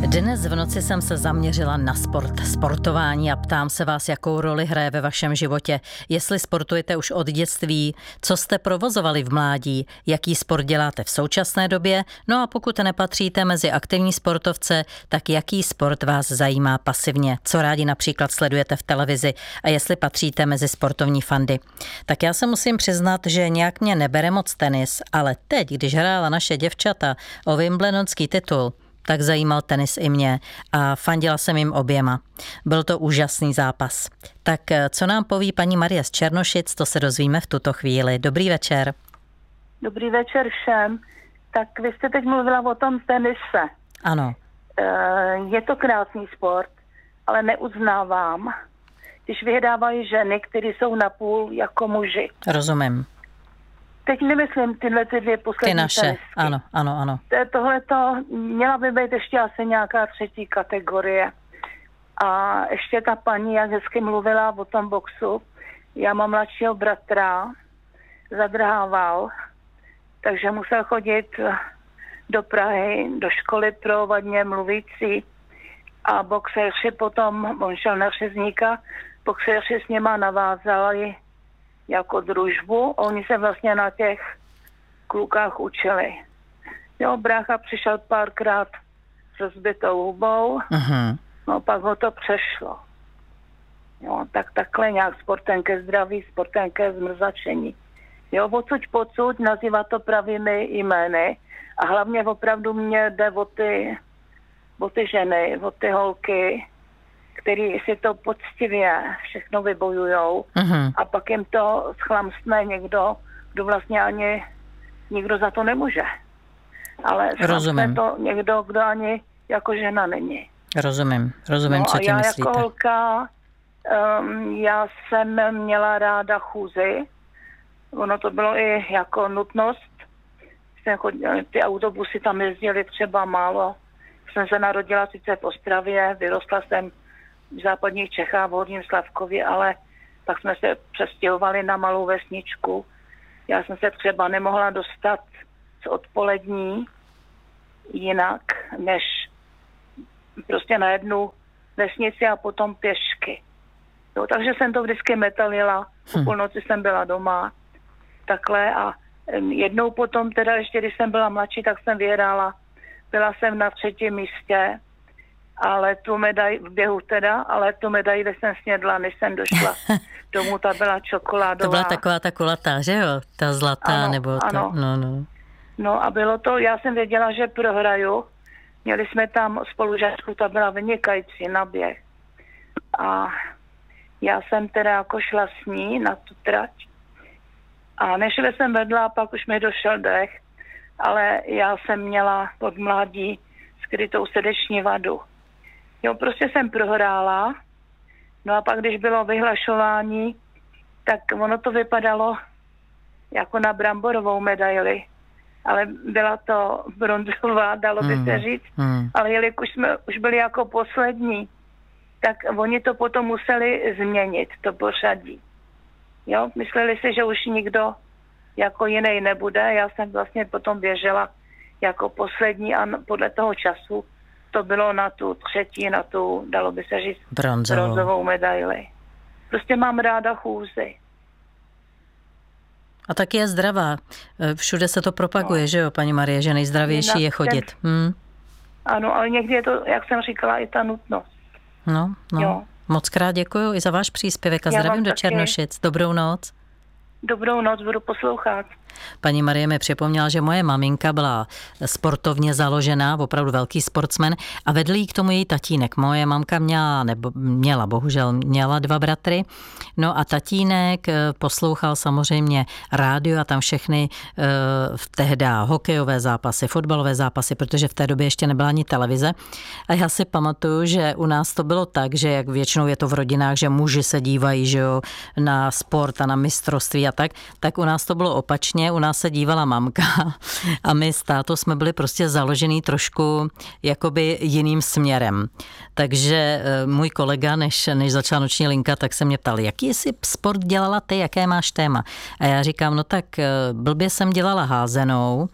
Dnes v noci jsem se zaměřila na sportování a ptám se vás, jakou roli hraje ve vašem životě. Jestli sportujete už od dětství, co jste provozovali v mládí, jaký sport děláte v současné době, no a pokud nepatříte mezi aktivní sportovce, tak jaký sport vás zajímá pasivně, co rádi například sledujete v televizi a jestli patříte mezi sportovní fandy. Tak já se musím přiznat, že nějak mě nebere moc tenis, ale teď, když hrála naše děvčata o wimbledonský titul, tak zajímal tenis i mě a fandila jsem jim oběma. Byl to úžasný zápas. Tak co nám poví paní Marie z Černošic, to se dozvíme v tuto chvíli. Dobrý večer. Dobrý večer všem. Tak vy jste teď mluvila o tom tenise. Ano. Je to krásný sport, ale neuznávám, když vyhrávají ženy, které jsou napůl jako muži. Rozumím. Teď nemyslím tyhle dvě poslední ty naše, tenisky. Ano. Tohleto měla by být ještě asi nějaká třetí kategorie. A ještě ta paní, jak hezky mluvila o tom boxu, já mám mladšího bratra, zadrhával, takže musel chodit do Prahy, do školy pro vadně mluvící a boxeři potom, on šel na řezníka, boxeři s něma navázali jako družbu. Oni se vlastně na těch klukách učili. Jo, brácha přišel párkrát s rozbitou hubou, no pak ho to přešlo. Jo, tak takhle nějak sportem ke zdraví, sportem ke zmrzačení. Jo, odsud pocud, nazývat to pravými jmény a hlavně opravdu mě jde o ty ženy, o ty holky, který si to poctivě všechno vybojujou a pak jim to schlamstne někdo, kdo vlastně ani nikdo za to nemůže. Ale schlamstne to někdo, kdo ani jako žena není. Rozumím, no co tím myslíte. Jako holka, já jsem měla ráda chůzi. Ono to bylo i jako nutnost. Ty autobusy tam jezdily třeba málo. Jsem se narodila sice v Ostravě, vyrostla jsem v západních Čechách, v Horním Slavkově, ale pak jsme se přestěhovali na malou vesničku. Já jsem se třeba nemohla dostat z odpolední jinak, než prostě na jednu vesnici a potom pěšky. Jo, takže jsem to vždycky metalila, o půlnoci jsem byla doma, takhle a jednou potom teda ještě, když jsem byla mladší, tak jsem vyhrála, byla jsem na 3. místě, ale tu medaili, v běhu teda, ale tu medaili jsem snědla, než jsem došla domů, ta byla čokoládová. To byla taková ta kulatá, že jo? Ta zlatá, ano, nebo ta, ano. No. No a bylo to, já jsem věděla, že prohraju. Měli jsme tam spolužáčku, ta byla vynikající na běh. A já jsem teda jako šla s ní na tu trať. A nešli jsem vedla, pak už mi došel dech, ale já jsem měla od mládí skrytou srdeční vadu. Jo, prostě jsem prohrála. No a pak, když bylo vyhlašování, tak ono to vypadalo jako na bramborovou medaili. Ale byla to bronzová, dalo by se říct. Ale jelikož jsme už byli jako poslední, tak oni to potom museli změnit, to pořadí. Jo, mysleli si, že už nikdo jako jiný nebude. Já jsem vlastně potom běžela jako poslední a podle toho času to bylo na tu třetí, na tu, dalo by se říct, bronzovou medaili. Prostě mám ráda chůzi. A taky je zdravá. Všude se to propaguje, že jo, paní Marie, že nejzdravější je chodit. Ano, ale někdy je to, jak jsem říkala, i ta nutnost. No. Jo. Moc krát děkuju i za váš příspěvek a zdravím do Černošic. Dobrou noc. Dobrou noc, budu poslouchat. Paní Marie mi připomněla, že moje maminka byla sportovně založená, opravdu velký sportsman a vedl jí k tomu její tatínek. Moje mamka měla 2 bratry, no a tatínek poslouchal samozřejmě rádio a tam všechny tehdy hokejové zápasy, fotbalové zápasy, protože v té době ještě nebyla ani televize. A já si pamatuju, že u nás to bylo tak, že jak většinou je to v rodinách, že muži se dívají, že jo, na sport a na mistrovství a tak u nás to bylo opačně. U nás se dívala mamka a my s tátou jsme byli prostě založený trošku jakoby jiným směrem. Takže můj kolega, než začala noční linka, tak se mě ptal, jaký jsi sport dělala ty, jaké máš téma? A já říkám, no tak blbě jsem dělala házenou,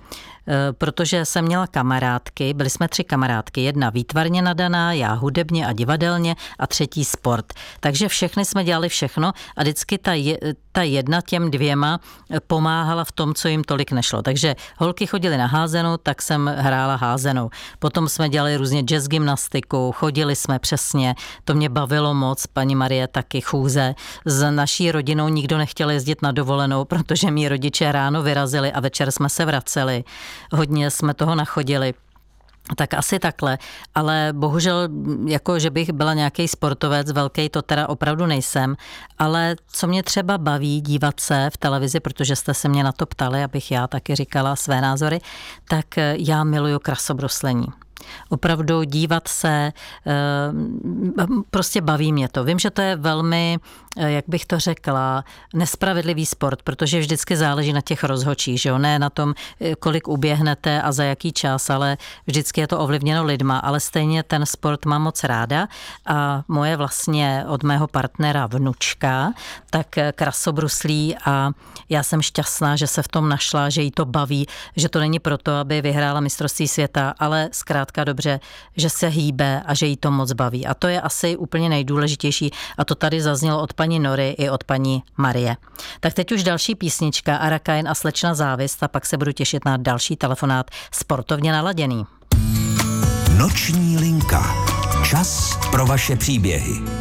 protože jsem měla kamarádky, byli jsme 3 kamarádky, jedna výtvarně nadaná, já hudebně a divadelně a třetí sport. Takže všechny jsme dělali všechno a vždycky ta jedna těm 2 pomáhala v tom, co jim tolik nešlo. Takže holky chodily na házenou, tak jsem hrála házenou. Potom jsme dělali různě jazz gymnastiku, chodili jsme přesně, to mě bavilo moc, paní Marie taky chůze. S naší rodinou nikdo nechtěl jezdit na dovolenou, protože mí rodiče ráno vyrazili a večer jsme se vraceli. Hodně jsme toho nachodili. Tak asi takhle, ale bohužel, jako že bych byla nějaký sportovec velký, to teda opravdu nejsem, ale co mě třeba baví dívat se v televizi, protože jste se mě na to ptali, abych já taky říkala své názory, tak já miluju krasobruslení. Opravdu dívat se, prostě baví mě to. Vím, že to je velmi, jak bych to řekla, nespravedlivý sport, protože vždycky záleží na těch rozhodčích, že jo? Ne na tom, kolik uběhnete a za jaký čas, ale vždycky je to ovlivněno lidma, ale stejně ten sport mám moc ráda a moje vlastně od mého partnera vnučka, tak krasobruslí a já jsem šťastná, že se v tom našla, že jí to baví, že to není proto, aby vyhrála mistrovství světa, ale zkrátka dobře, že se hýbe a že jí to moc baví. A to je asi úplně nejdůležitější a to tady zaznělo od paní Nory i od paní Marie. Tak teď už další písnička Arakain a Slečna závist a pak se budu těšit na další telefonát Sportovně naladěný. Noční linka. Čas pro vaše příběhy.